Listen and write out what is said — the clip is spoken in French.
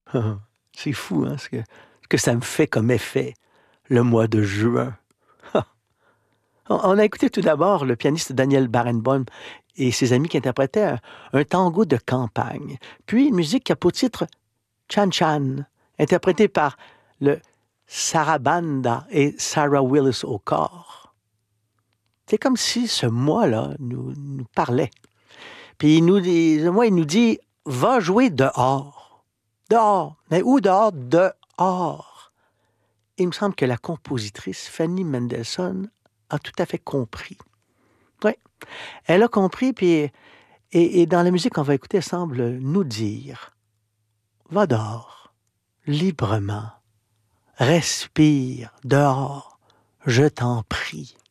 C'est fou, hein, ce que ça me fait comme effet, le mois de juin. On a écouté tout d'abord le pianiste Daniel Barenboim et ses amis qui interprétaient un tango de campagne, puis une musique qui a pour titre Chan Chan, interprétée par le Sarabanda et Sarah Willis au corps. C'est comme si ce mois-là nous parlait. Puis il nous dit, va jouer dehors. Dehors. Mais où dehors? Dehors. Il me semble que la compositrice Fanny Mendelssohn a tout à fait compris. Oui, elle a compris, puis et dans la musique qu'on va écouter, elle semble nous dire, va dehors, librement, respire dehors, je t'en prie.